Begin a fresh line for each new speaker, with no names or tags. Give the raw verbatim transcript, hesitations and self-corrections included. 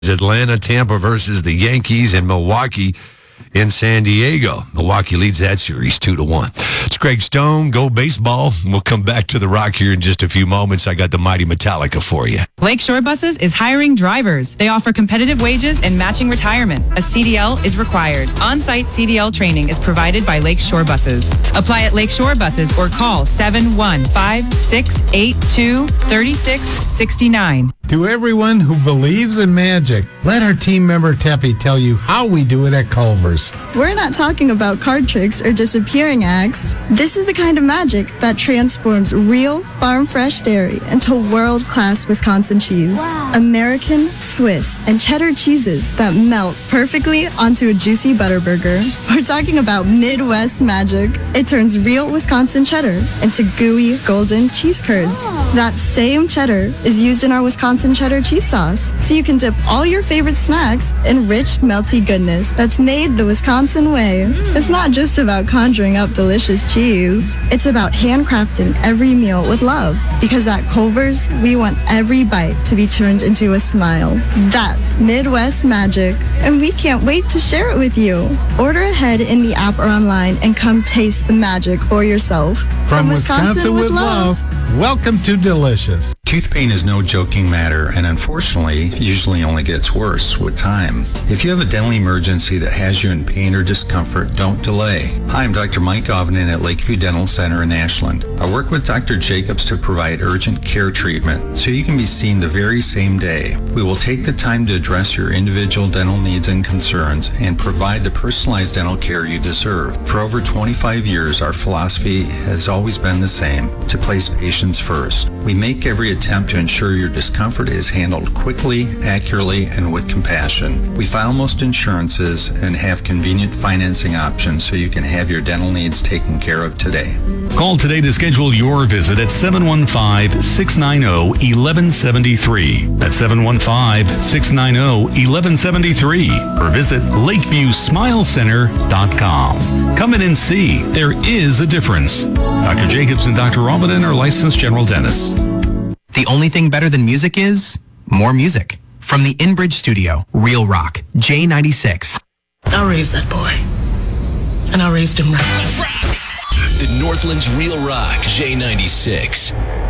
Atlanta, Tampa versus the Yankees, and Milwaukee in San Diego. Milwaukee leads that series two to one. It's Greg Stone. Go baseball. We'll come back to the Rock here in just a few moments. I got the mighty Metallica for you.
Lakeshore Buses is hiring drivers. They offer competitive wages and matching retirement. A C D L is required. On-site C D L training is provided by Lakeshore Buses. Apply at Lakeshore Buses or call seven one five, six eight two, three six six nine.
To everyone who believes in magic, let our team member Teppy tell you how we do it at Culver's.
We're not talking about card tricks or disappearing acts. This is the kind of magic that transforms real farm-fresh dairy into world-class Wisconsin cheese. Wow. American, Swiss, and cheddar cheeses that melt perfectly onto a juicy butter burger. We're talking about Midwest magic. It turns real Wisconsin cheddar into gooey, golden cheese curds. Oh. That same cheddar is used in our Wisconsin cheddar cheese sauce, so you can dip all your favorite snacks in rich, melty goodness that's made the Wisconsin way. Mm. It's not just about conjuring up delicious cheese. It's about handcrafting every meal with love. Because at Culver's, we want every bite to be turned into a smile. That's Midwest magic, and we can't wait to share it with you. Order ahead in the app or online and come taste the magic for yourself.
From, From Wisconsin, Wisconsin with, with love. love, welcome to Delicious.
Tooth pain is no joking matter, and unfortunately, usually only gets worse with time. If you have a dental emergency that has you in pain or discomfort, don't delay. Hi, I'm Doctor Mike Ovenden at Lakeview Dental Center in Ashland. I work with Doctor Jacobs to provide urgent care treatment so you can be seen the very same day. We will take the time to address your individual dental needs and concerns and provide the personalized dental care you deserve. For over twenty-five years, our philosophy has always been the same, to place patients first. We make every attempt to ensure your discomfort is handled quickly, accurately, and with compassion. We file most insurances and have convenient financing options so you can have your dental needs taken care of today.
Call today to schedule your visit at seven one five, six nine zero, one one seven three. That's seven one five, six nine zero, one one seven three. Or visit lakeview smile center dot com. Come in and see. There is a difference. Doctor Jacobs and Doctor Ovenden are licensed general dentists.
The only thing better than music is more music. From the InBridge studio, Real Rock, J ninety-six.
I raised that boy. And I raised him right.
The Northland's Real Rock, J ninety-six.